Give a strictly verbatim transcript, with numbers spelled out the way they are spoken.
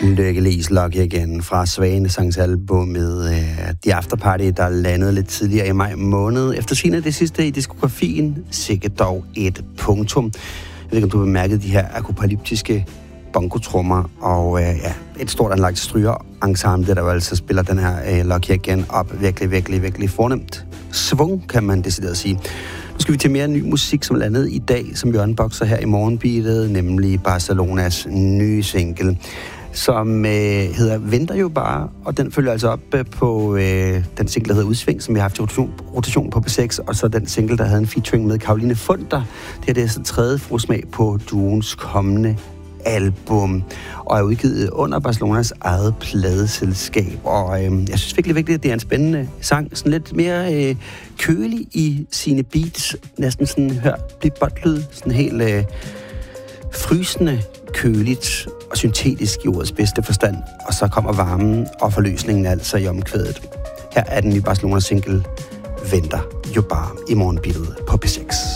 Lykkelis Lucky igen fra Svanesangsalbummet uh, The Afterparty, der landede lidt tidligere i maj måned. Efter sine det sidste i diskografien, sikkert dog et punktum. Jeg ved ikke, om du har bemærket de her apokalyptiske bongotrummer og uh, ja, et stort anlagt stryger-ensemble, der jo altså spiller den her uh, Lucky igen op virkelig, virkelig, virkelig fornemt. Svung, kan man decideret sige. Nu skal vi til mere ny musik, som landede i dag, som vi unboxer her i morgenbeatet, nemlig Barcelonas nye single, som øh, hedder Venter jo bare, og den følger altså op øh, på øh, den single, der hedder Udsving, som vi har haft i rotation, rotation på P seks, og så den single, der havde en featuring med Caroline Funder. Det her det er så tredje forsmag på duoens kommende album, og er udgivet under Barcelonas eget pladeselskab. Og øh, jeg synes virkelig vigtigt, at det er en spændende sang. Sådan lidt mere øh, kølig i sine beats. Næsten sådan, hør, bliv botlyd. Sådan helt øh, frysende, køligt og syntetisk i ordets bedste forstand. Og så kommer varmen og forløsningen altså i omkvædet. Her er den nye Barcelona single Venter jo bare i morgenbeatet på P seks.